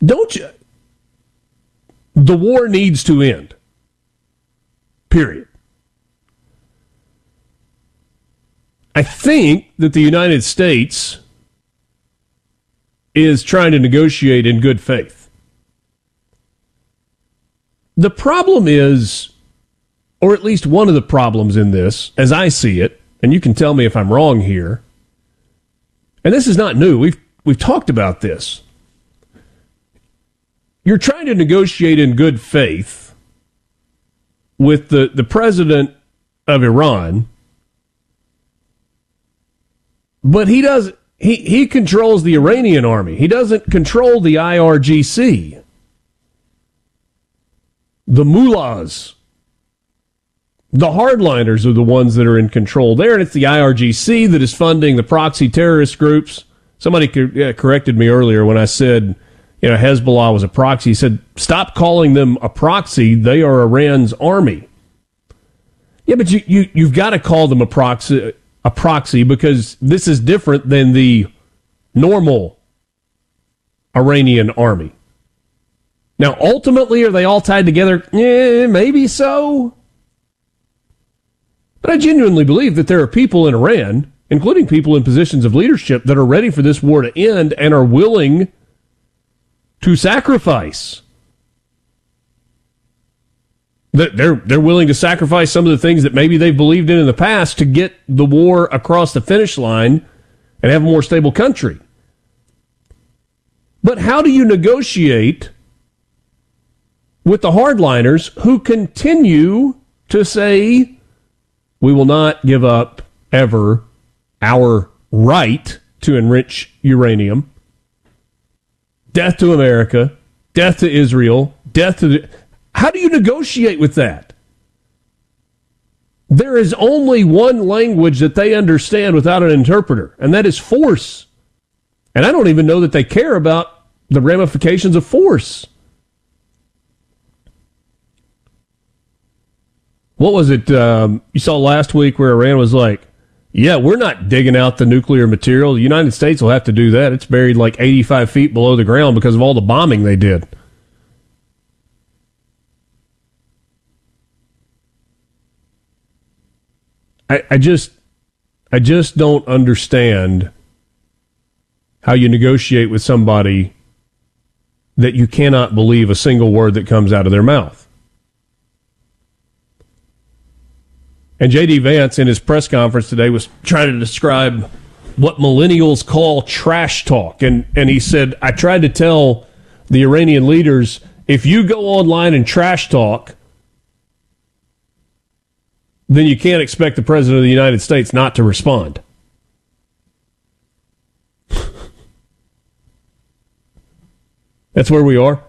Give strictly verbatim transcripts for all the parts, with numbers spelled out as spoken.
Don't you? The war needs to end. Period. I think that the United States is trying to negotiate in good faith. The problem is, or at least one of the problems in this, as I see it, and you can tell me if I'm wrong here, and this is not new, we've we've talked about this. You're trying to negotiate in good faith with the, the president of Iran, but he does he, he controls the Iranian army. He doesn't control the I R G C. The mullahs, the hardliners are the ones that are in control there, and it's the I R G C that is funding the proxy terrorist groups. Somebody co- corrected me earlier when I said, you know, Hezbollah was a proxy. He said, stop calling them a proxy. They are Iran's army. Yeah, but you, you, you've got to call them a proxy, a proxy because this is different than the normal Iranian army. Now, ultimately, are they all tied together? Eh, maybe so. But I genuinely believe that there are people in Iran, including people in positions of leadership, that are ready for this war to end and are willing to sacrifice. They're, they're willing to sacrifice some of the things that maybe they've believed in in the past to get the war across the finish line and have a more stable country. But how do you negotiate with the hardliners who continue to say, we will not give up ever our right to enrich uranium? Death to America, death to Israel, death to the... How do you negotiate with that? There is only one language that they understand without an interpreter, and that is force. And I don't even know that they care about the ramifications of force. What was it um, you saw last week where Iran was like, yeah, we're not digging out the nuclear material. The United States will have to do that. It's buried like eighty-five feet below the ground because of all the bombing they did. I, I just I just don't understand how you negotiate with somebody that you cannot believe a single word that comes out of their mouth. And J D. Vance, in his press conference today, was trying to describe what millennials call trash talk. And, and he said, I tried to tell the Iranian leaders, if you go online and trash talk, then you can't expect the President of the United States not to respond. That's where we are.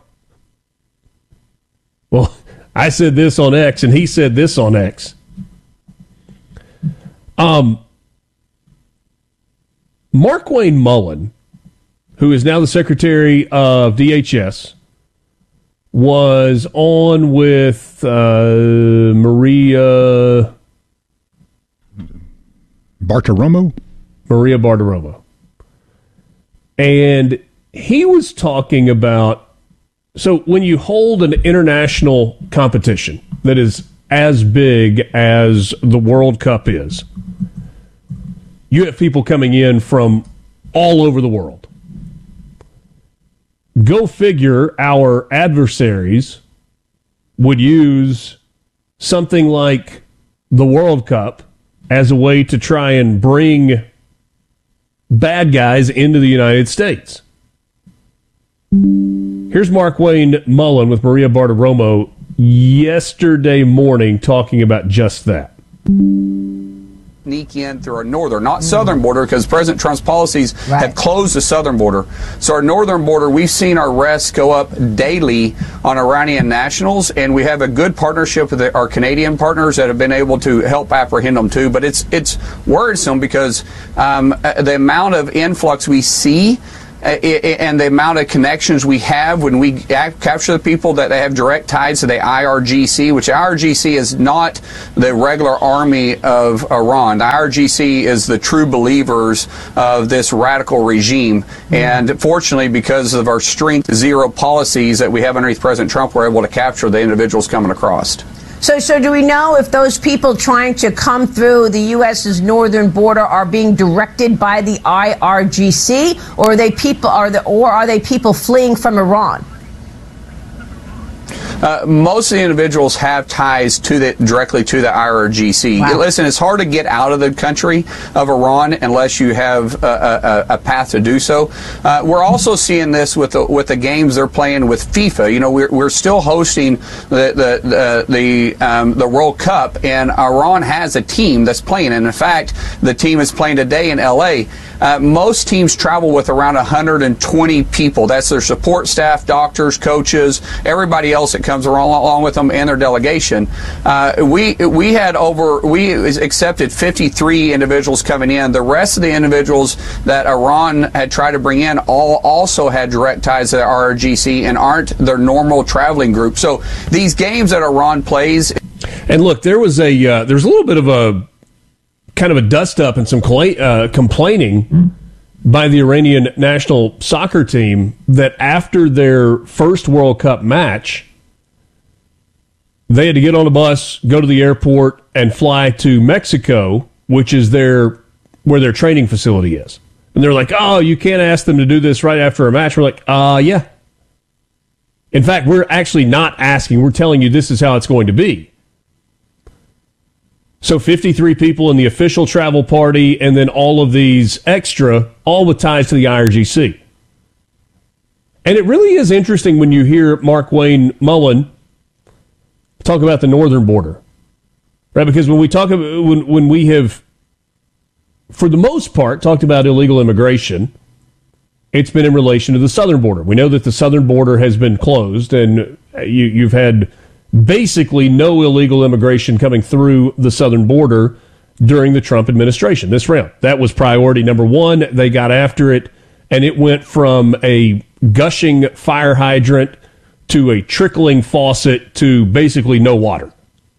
Well, I said this on X, and he said this on X. Um, Markwayne Mullin, who is now the Secretary of D H S, was on with uh, Maria Bartiromo. Maria Bartiromo. And he was talking about, so when you hold an international competition that is as big as the World Cup is, you have people coming in from all over the world. Go figure, our adversaries would use something like the World Cup as a way to try and bring bad guys into the United States. Here's Markwayne Mullin with Maria Bartiromo yesterday morning talking about just that. Sneak in through our northern, not southern border, because President Trump's policies right. have closed the southern border. So our northern border, we've seen our arrests go up daily on Iranian nationals, and we have a good partnership with our Canadian partners that have been able to help apprehend them too. But it's it's worrisome because um, the amount of influx we see and the amount of connections we have when we capture the people that have direct ties to the I R G C, which I R G C is not the regular army of Iran. The I R G C is the true believers of this radical regime. Mm-hmm. And fortunately, because of our strength zero policies that we have underneath President Trump, we're able to capture the individuals coming across. So, so do we know if those people trying to come through the U S's northern border are being directed by the I R G C, or are they people are the or are they people fleeing from Iran? Uh, most of the individuals have ties to the directly to the I R G C. Wow. Listen, it's hard to get out of the country of Iran unless you have a, a, a path to do so. Uh, we're also seeing this with the, with the games they're playing with FIFA. You know, we're, we're still hosting the the the the, um, the World Cup, and Iran has a team that's playing. And in fact, the team is playing today in L A. Uh, most teams travel with around one hundred twenty people. That's their support staff, doctors, coaches, everybody else that comes along, along with them and their delegation. Uh, we we had over we accepted fifty-three individuals coming in. The rest of the individuals that Iran had tried to bring in all also had direct ties to the I R G C and aren't their normal traveling group. So these games that Iran plays. And look, there was a uh, there's a little bit of a kind of a dust up and some cla- uh, complaining by the Iranian national soccer team that after their first World Cup match, they had to get on a bus, go to the airport, and fly to Mexico, which is their where their training facility is. And they're like, oh, you can't ask them to do this right after a match. We're like, uh, yeah. In fact, we're actually not asking. We're telling you this is how it's going to be. So fifty-three people in the official travel party, and then all of these extra, all with ties to the I R G C. And it really is interesting when you hear Markwayne Mullin talk about the northern border, right? Because when we talk about, when, when we have, for the most part, talked about illegal immigration, it's been in relation to the southern border. We know that the southern border has been closed, and you, you've had basically no illegal immigration coming through the southern border during the Trump administration this round. That was priority number one. They got after it, and it went from a gushing fire hydrant to a trickling faucet to basically no water.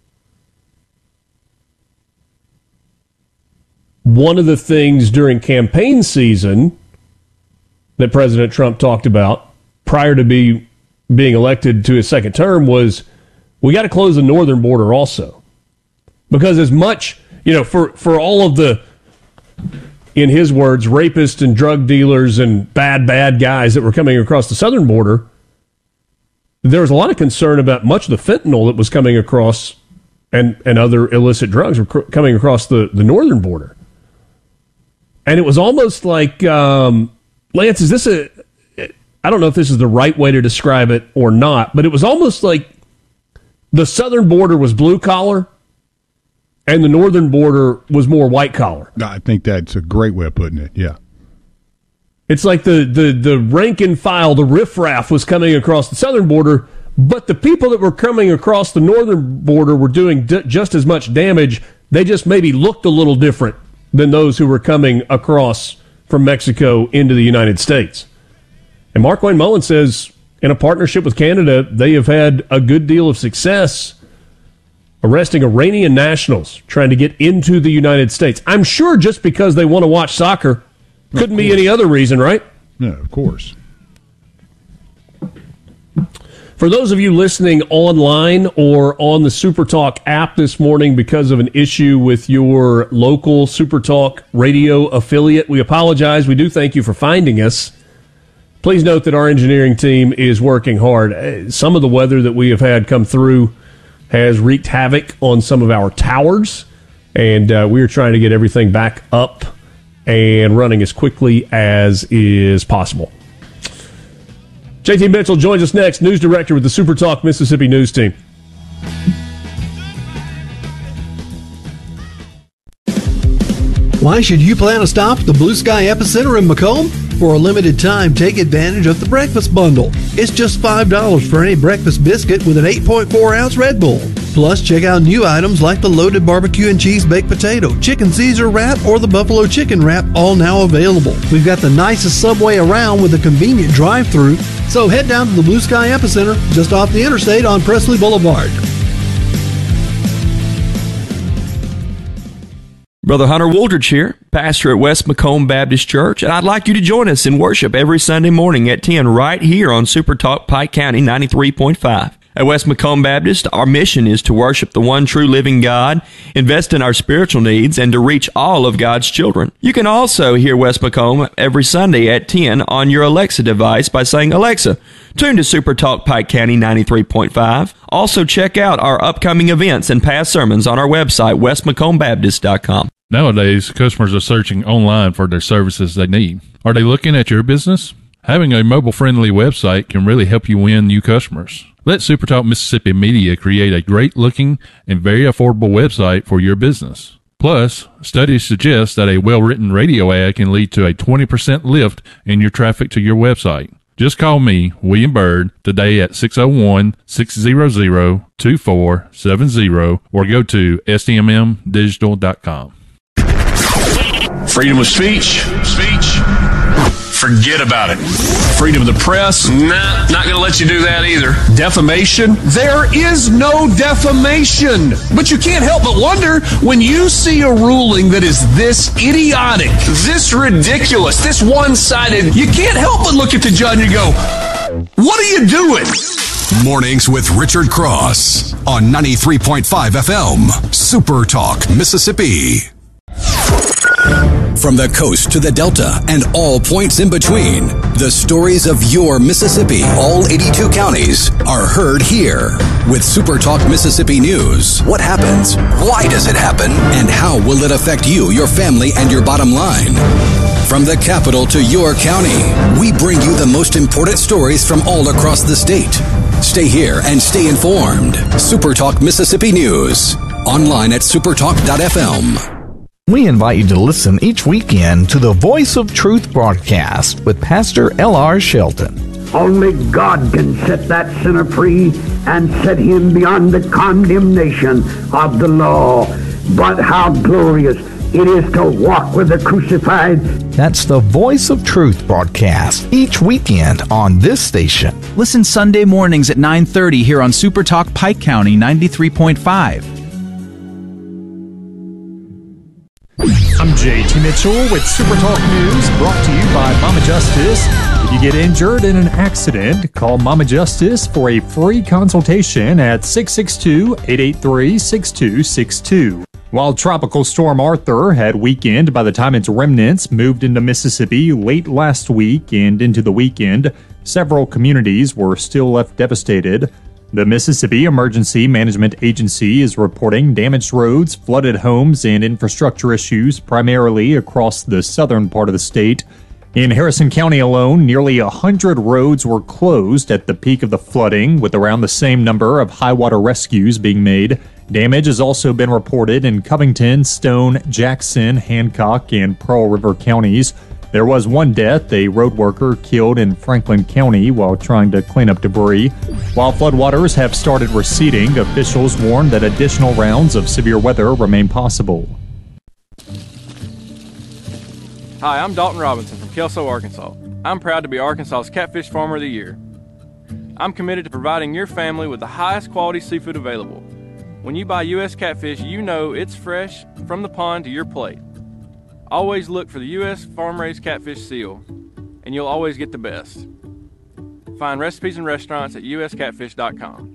One of the things during campaign season that President Trump talked about prior to be being elected to his second term was, we got to close the northern border also. Because as much, you know, for, for all of the, in his words, rapists and drug dealers and bad, bad guys that were coming across the southern border, there was a lot of concern about much of the fentanyl that was coming across and, and other illicit drugs were cr- coming across the, the northern border. And it was almost like, um, Lance, is this a, I don't know if this is the right way to describe it or not, but it was almost like the southern border was blue collar and the northern border was more white collar. I think that's a great way of putting it, yeah. It's like the, the, the rank and file, the riffraff was coming across the southern border, but the people that were coming across the northern border were doing d- just as much damage. They just maybe looked a little different than those who were coming across from Mexico into the United States. And Markwayne Mullin says, in a partnership with Canada, they have had a good deal of success arresting Iranian nationals trying to get into the United States. I'm sure just because they want to watch soccer. Couldn't be any other reason, right? No, of course. For those of you listening online or on the SuperTalk app this morning because of an issue with your local SuperTalk radio affiliate, we apologize. We do thank you for finding us. Please note that our engineering team is working hard. Some of the weather that we have had come through has wreaked havoc on some of our towers, and uh, we are trying to get everything back up and running as quickly as is possible. J T Mitchell joins us next, news director with the SuperTalk Mississippi News Team. Why should you plan a stop at the Blue Sky Epicenter in Macomb? For a limited time, take advantage of the breakfast bundle. It's just five dollars for any breakfast biscuit with an eight point four ounce Red Bull. Plus, check out new items like the loaded barbecue and cheese baked potato, chicken Caesar wrap, or the buffalo chicken wrap, all now available. We've got the nicest Subway around with a convenient drive-thru. So head down to the Blue Sky Epicenter just off the interstate on Presley Boulevard. Brother Hunter Wooldridge here, pastor at West Macomb Baptist Church, and I'd like you to join us in worship every Sunday morning at ten right here on Super Talk Pike County ninety-three point five. At West Macomb Baptist, our mission is to worship the one true living God, invest in our spiritual needs, and to reach all of God's children. You can also hear West Macomb every Sunday at ten on your Alexa device by saying, "Alexa, tune to Super Talk Pike County ninety-three point five. Also, check out our upcoming events and past sermons on our website, west macomb baptist dot com. Nowadays, customers are searching online for their services they need. Are they looking at your business? Having a mobile-friendly website can really help you win new customers. Let SuperTalk Mississippi Media create a great-looking and very affordable website for your business. Plus, studies suggest that a well-written radio ad can lead to a twenty percent lift in your traffic to your website. Just call me, William Byrd, today at six oh one, six hundred, two four seven zero or go to s d m m digital dot com. Freedom of speech, speech, forget about it. Freedom of the press, nah, not going to let you do that either. Defamation, there is no defamation. But you can't help but wonder when you see a ruling that is this idiotic, this ridiculous, this one-sided, you can't help but look at the judge and go, what are you doing? Mornings with Richard Cross on ninety-three point five F M, Super Talk, Mississippi. From the coast to the Delta and all points in between, the stories of your Mississippi, all eighty-two counties, are heard here. With Super Talk Mississippi News, what happens? Why does it happen? And how will it affect you, your family, and your bottom line? From the capital to your county, we bring you the most important stories from all across the state. Stay here and stay informed. Super Talk Mississippi News. Online at supertalk dot f m. We invite you to listen each weekend to the Voice of Truth broadcast with Pastor L R Shelton. Only God can set that sinner free and set him beyond the condemnation of the law. But how glorious it is to walk with the crucified. That's the Voice of Truth broadcast each weekend on this station. Listen Sunday mornings at nine thirty here on Super Talk Pike County ninety-three point five. I'm J T Mitchell with Super Talk News, brought to you by Mama Justice. If you get injured in an accident, call Mama Justice for a free consultation at six six two, eight eight three, six two six two. While Tropical Storm Arthur had weakened by the time its remnants moved into Mississippi late last week and into the weekend, several communities were still left devastated. The Mississippi Emergency Management Agency is reporting damaged roads, flooded homes, and infrastructure issues primarily across the southern part of the state. In Harrison County alone, nearly one hundred roads were closed at the peak of the flooding, with around the same number of high water rescues being made. Damage has also been reported in Covington, Stone, Jackson, Hancock, and Pearl River counties. There was one death, a road worker killed in Franklin County while trying to clean up debris. While floodwaters have started receding, officials warn that additional rounds of severe weather remain possible. Hi, I'm Dalton Robinson from Kelso, Arkansas. I'm proud to be Arkansas's Catfish Farmer of the Year. I'm committed to providing your family with the highest quality seafood available. When you buy U S catfish, you know it's fresh from the pond to your plate. Always look for the U S farm-raised catfish seal, and you'll always get the best. Find recipes and restaurants at u s catfish dot com.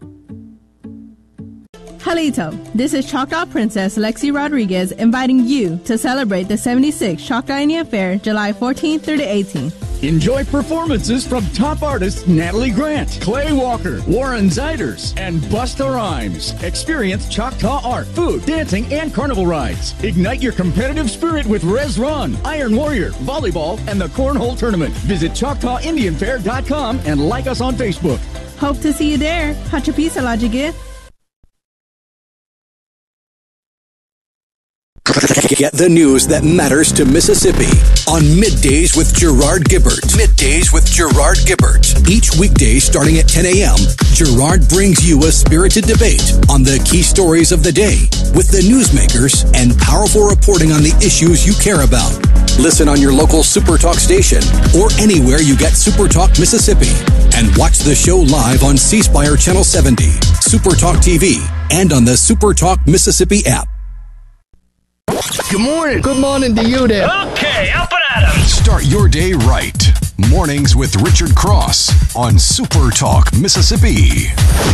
Halito, this is Choctaw Princess Lexi Rodriguez inviting you to celebrate the seventy-sixth Choctaw Indian Fair July fourteenth through the eighteenth. Enjoy performances from top artists Natalie Grant, Clay Walker, Warren Ziders, and Busta Rhymes. Experience Choctaw art, food, dancing, and carnival rides. Ignite your competitive spirit with Res Run, Iron Warrior, volleyball, and the Cornhole Tournament. Visit choctaw indian fair dot com and like us on Facebook. Hope to see you there. Hachapisa Lajigit. Get the news that matters to Mississippi on Middays with Gerard Gibbert. Middays with Gerard Gibbert. Each weekday starting at ten a.m., Gerard brings you a spirited debate on the key stories of the day with the newsmakers and powerful reporting on the issues you care about. Listen on your local SuperTalk station or anywhere you get SuperTalk Mississippi. And watch the show live on C Spire Channel seventy, SuperTalk T V, and on the SuperTalk Mississippi app. Good morning. Good morning to you there. Okay, up and at 'em. Start your day right. Mornings with Richard Cross on Super Talk Mississippi.